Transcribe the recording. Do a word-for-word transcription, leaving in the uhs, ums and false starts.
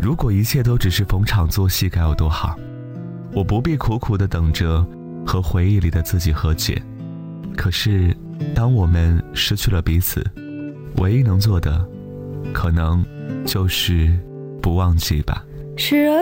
如果一切都只是逢场作戏，该有多好。我不必苦苦地等着和回忆里的自己和解，可是当我们失去了彼此，唯一能做的可能就是不忘记吧。 是